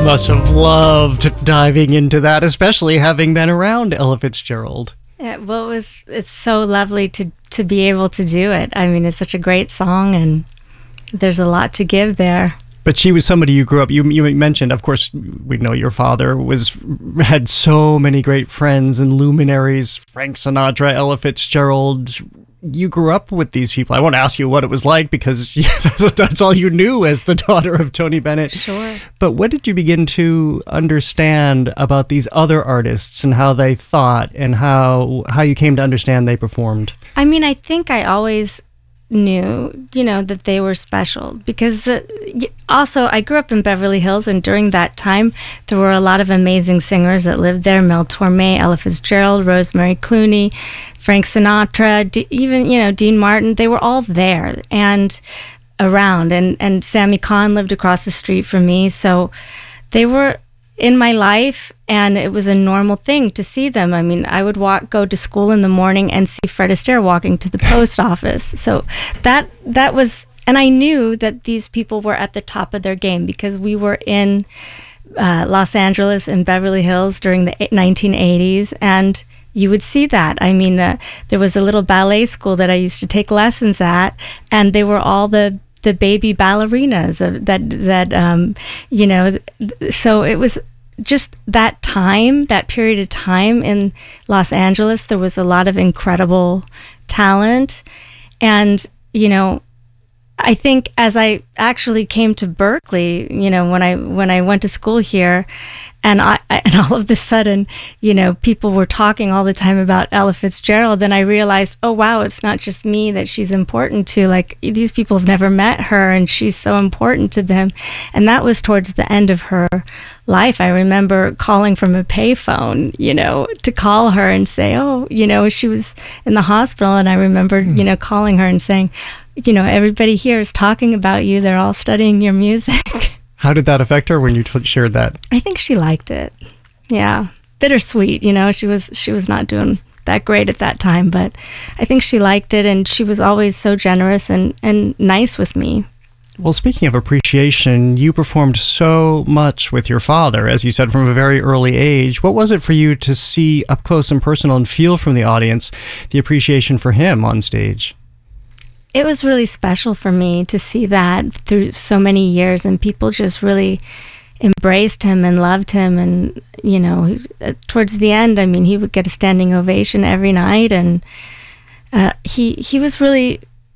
must have loved diving into that, especially having been around Ella Fitzgerald. Yeah, well, it's so lovely to be able to do it. I mean, it's such a great song, and there's a lot to give there. But she was somebody you grew up. You mentioned, of course, we know your father had so many great friends and luminaries. Frank Sinatra, Ella Fitzgerald. You grew up with these people. I won't ask you what it was like because that's all you knew as the daughter of Tony Bennett. Sure. But what did you begin to understand about these other artists and how they thought and how you came to understand they performed? I mean, I think I always knew, that they were special because also I grew up in Beverly Hills, and during that time there were a lot of amazing singers that lived there. Mel Torme, Ella Fitzgerald, Rosemary Clooney, Frank Sinatra, even Dean Martin. They were all there and around, and Sammy Kahn lived across the street from me, so they were in my life, and it was a normal thing to see them. I mean, I would go to school in the morning and see Fred Astaire walking to the post office. So that was, and I knew that these people were at the top of their game because we were in Los Angeles and Beverly Hills during the 1980s, and you would see that. I mean, there was a little ballet school that I used to take lessons at, and they were all the baby ballerinas so it was just that period of time in Los Angeles. There was a lot of incredible talent, and I think as I actually came to Berkeley, when I went to school here, and all of a sudden, people were talking all the time about Ella Fitzgerald, and I realized, oh wow, it's not just me that she's important to. Like, these people have never met her, and she's so important to them. And that was towards the end of her life. I remember calling from a payphone, to call her and say, oh, she was in the hospital, and I remember, calling her and saying, everybody here is talking about you. They're all studying your music. How did that affect her when you shared that? I think she liked it. Yeah. Bittersweet, she was not doing that great at that time, but I think she liked it, and she was always so generous and nice with me. Well, speaking of appreciation, you performed so much with your father, as you said, from a very early age. What was it for you to see up close and personal and feel from the audience the appreciation for him on stage? It was really special for me to see that through so many years, and people just really embraced him and loved him. And, towards the end, I mean, he would get a standing ovation every night. And he was really,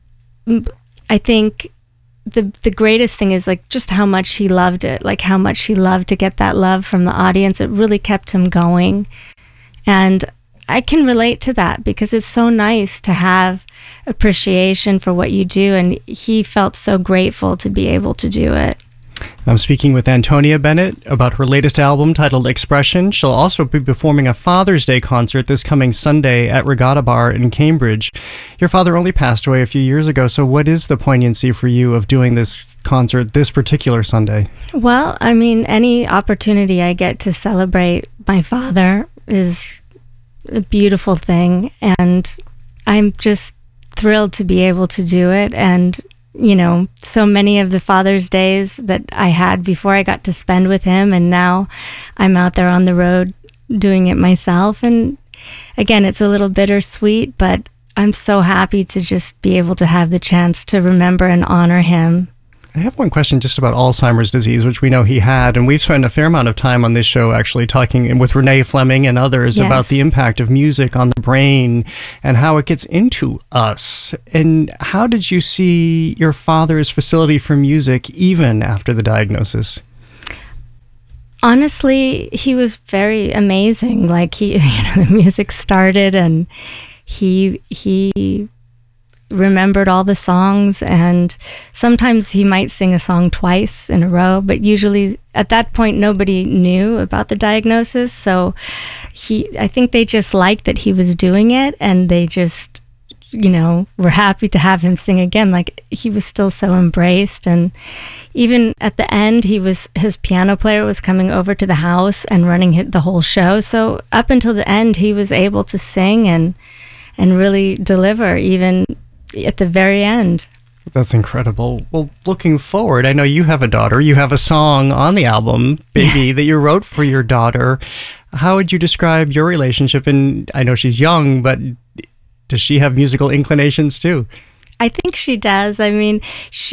I think, the greatest thing is like just how much he loved it, like how much he loved to get that love from the audience. It really kept him going. And I can relate to that because it's so nice to have appreciation for what you do, and he felt so grateful to be able to do it. I'm speaking with Antonia Bennett about her latest album titled Expression. She'll also be performing a Father's Day concert this coming Sunday at Regatta Bar in Cambridge. Your father only passed away a few years ago, so what is the poignancy for you of doing this concert this particular Sunday? Well, I mean, any opportunity I get to celebrate my father is a beautiful thing, and I'm just thrilled to be able to do it. And so many of the Father's Days that I had before I got to spend with him, and now I'm out there on the road doing it myself. And again, it's a little bittersweet, but I'm so happy to just be able to have the chance to remember and honor him. I have one question just about Alzheimer's disease, which we know he had, and we've spent a fair amount of time on this show actually talking with Renee Fleming and others about the impact of music on the brain and how it gets into us. And how did you see your father's facility for music even after the diagnosis? Honestly, he was very amazing. Like the music started, and he remembered all the songs, and sometimes he might sing a song twice in a row, but usually at that point nobody knew about the diagnosis, so I think they just liked that he was doing it, and they just were happy to have him sing again. Like, he was still so embraced, and even at the end his piano player was coming over to the house and running the whole show, so up until the end he was able to sing and really deliver even at the very end. That's incredible. Well, looking forward, I know you have a daughter. You have a song on the album, Baby, that you wrote for your daughter. How would you describe your relationship? And I know she's young, but does she have musical inclinations too? I think she does. I mean,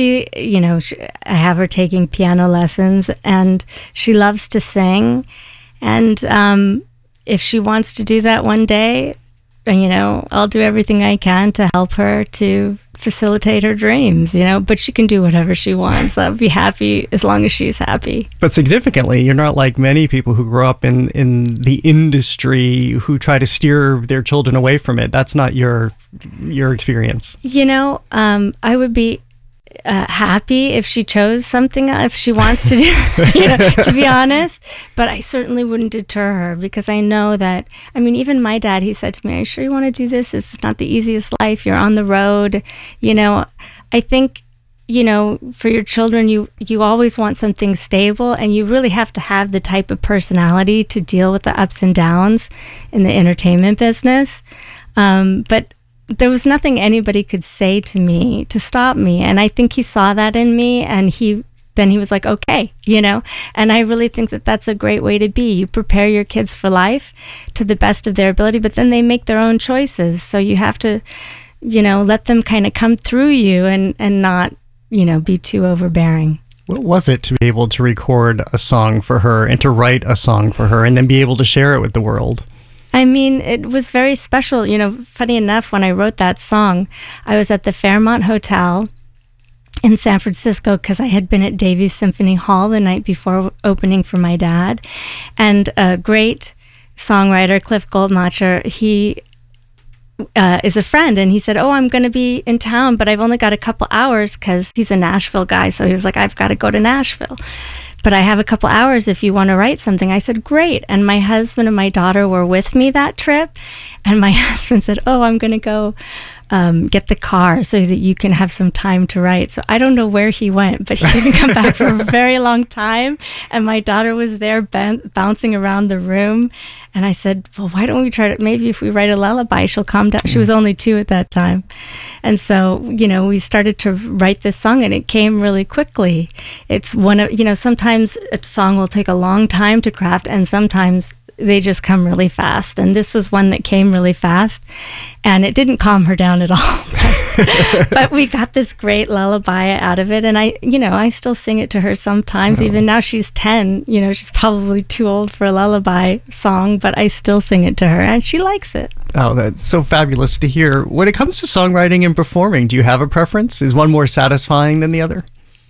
I have her taking piano lessons, and she loves to sing. And if she wants to do that one day, I'll do everything I can to help her to facilitate her dreams, but she can do whatever she wants. I'll be happy as long as she's happy. But significantly, you're not like many people who grow up in the industry who try to steer their children away from it. That's not your experience. I would be happy if she chose something, if she wants to do, to be honest, but I certainly wouldn't deter her, because I know that, even my dad, he said to me, "Are you sure you want to do this? It's not the easiest life. You're on the road." I think, for your children, you always want something stable, and you really have to have the type of personality to deal with the ups and downs in the entertainment business. But there was nothing anybody could say to me to stop me. And I think he saw that in me, and then he was like, okay, and I really think that that's a great way to be. You prepare your kids for life to the best of their ability, but then they make their own choices. So you have to, let them kind of come through you and not, be too overbearing. What was it to be able to record a song for her and to write a song for her and then be able to share it with the world? It was very special. Funny enough, when I wrote that song, I was at the Fairmont Hotel in San Francisco because I had been at Davies Symphony Hall the night before opening for my dad. And a great songwriter, Cliff Goldmacher, he is a friend, and he said, "Oh, I'm going to be in town, but I've only got a couple hours," because he's a Nashville guy. So he was like, "I've got to go to Nashville, but I have a couple hours if you want to write something." I said, "Great." And my husband and my daughter were with me that trip. And my husband said, "Oh, I'm going to go get the car so that you can have some time to write." So I don't know where he went, but he didn't come back for a very long time. And my daughter was there bouncing around the room. And I said, "Well, why don't we try to, maybe if we write a lullaby, she'll calm down." She was only 2 at that time. And so, we started to write this song, and it came really quickly. It's one of, sometimes a song will take a long time to craft, and sometimes they just come really fast. And this was one that came really fast, and it didn't calm her down at all. But we got this great lullaby out of it. And I still sing it to her sometimes. Even now she's 10, she's probably too old for a lullaby song, but I still sing it to her, and she likes it. Oh, that's so fabulous to hear. When it comes to songwriting and performing, do you have a preference? Is one more satisfying than the other?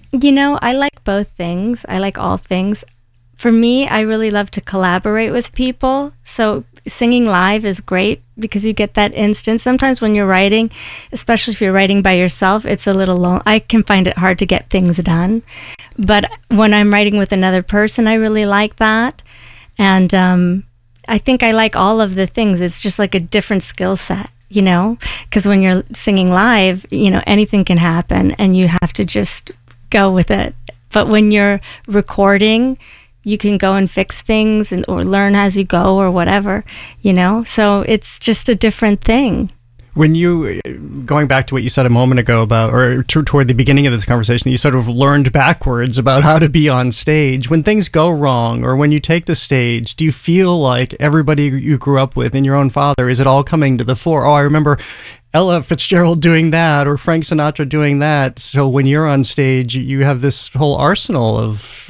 I like both things. I like all things. For me, I really love to collaborate with people. So singing live is great because you get that instant. Sometimes when you're writing, especially if you're writing by yourself, it's a little long. I can find it hard to get things done. But when I'm writing with another person, I really like that. And I think I like all of the things. It's just like a different skill set, because when you're singing live, anything can happen and you have to just go with it. But when you're recording, you can go and fix things or learn as you go or whatever, so it's just a different thing. When you, going back to what you said a moment ago about, or toward the beginning of this conversation, you sort of learned backwards about how to be on stage. When things go wrong, or when you take the stage, do you feel like everybody you grew up with and your own father, is it all coming to the fore? Oh, I remember Ella Fitzgerald doing that, or Frank Sinatra doing that. So when you're on stage, you have this whole arsenal of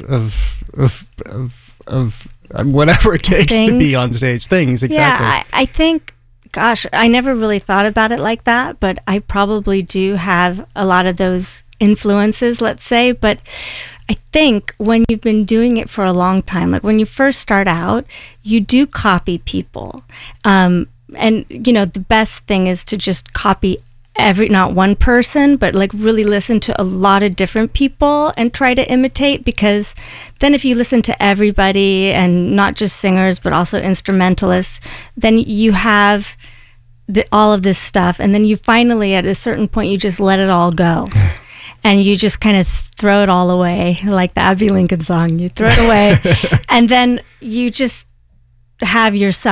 whatever it takes to be on stage. Things, exactly. Yeah, I think, gosh, I never really thought about it like that, but I probably do have a lot of those influences, let's say. But I think when you've been doing it for a long time, like when you first start out, you do copy people. And, the best thing is to just copy not one person, but like really listen to a lot of different people and try to imitate, because then if you listen to everybody and not just singers, but also instrumentalists, then you have all of this stuff. And then you finally, at a certain point, you just let it all go. And you just kind of throw it all away, like the Abbey Lincoln song. You throw it away, and then you just have yourself.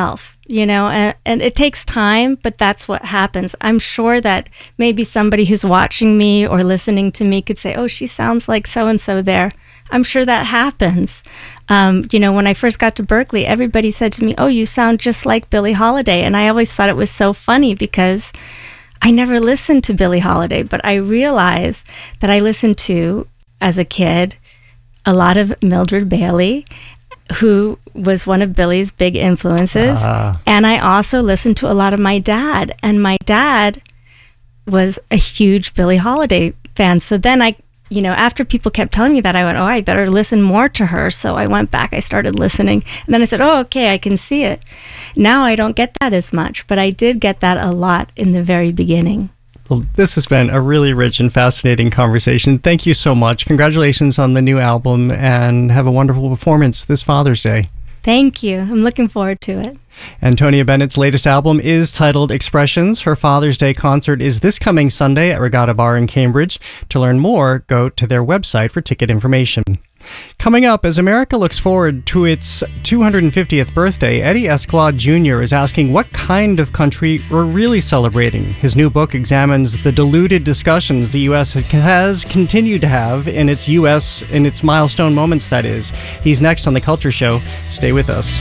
and it takes time, but that's what happens. I'm sure that maybe somebody who's watching me or listening to me could say, oh, she sounds like so-and-so there. I'm sure that happens. When I first got to Berklee, everybody said to me, oh, you sound just like Billie Holiday. And I always thought it was so funny because I never listened to Billie Holiday, but I realized that I listened to, as a kid, a lot of Mildred Bailey, who was one of Billie's big influences. And I also listened to a lot of my dad. And my dad was a huge Billie Holiday fan. So then after people kept telling me that, I went, oh, I better listen more to her. So I went back, I started listening. And then I said, oh, okay, I can see it. Now I don't get that as much, but I did get that a lot in the very beginning. Well, this has been a really rich and fascinating conversation. Thank you so much. Congratulations on the new album, and have a wonderful performance this Father's Day. Thank you. I'm looking forward to it. Antonia Bennett's latest album is titled Expressions. Her Father's Day concert is this coming Sunday at Regatta Bar in Cambridge. To learn more, go to their website for ticket information. Coming up, as America looks forward to its 250th birthday, Eddie Escalade Jr. is asking what kind of country we're really celebrating. His new book examines the diluted discussions the U.S. has continued to have in its milestone moments, that is. He's next on The Culture Show. Stay with us.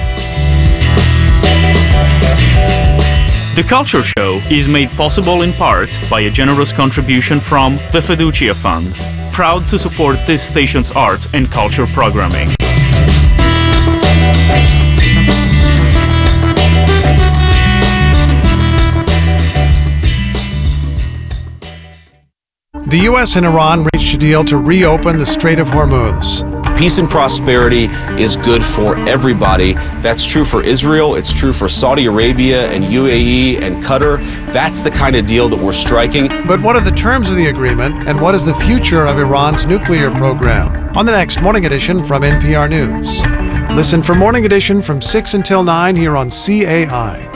The Culture Show is made possible in part by a generous contribution from the Fiducia Fund, proud to support this station's arts and culture programming. The U.S. and Iran reached a deal to reopen the Strait of Hormuz. Peace and prosperity is good for everybody. That's true for Israel, it's true for Saudi Arabia and UAE and Qatar. That's the kind of deal that we're striking. But what are the terms of the agreement, and what is the future of Iran's nuclear program? On the next Morning Edition from NPR News. Listen for Morning Edition from 6 until 9 here on CAI.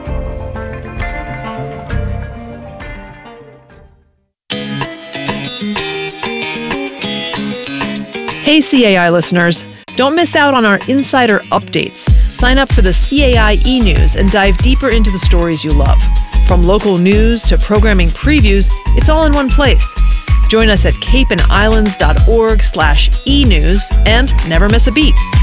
Hey CAI listeners, don't miss out on our insider updates. Sign up for the CAI e-News and dive deeper into the stories you love. From local news to programming previews, it's all in one place. Join us at capeandislands.org/e-news and never miss a beat.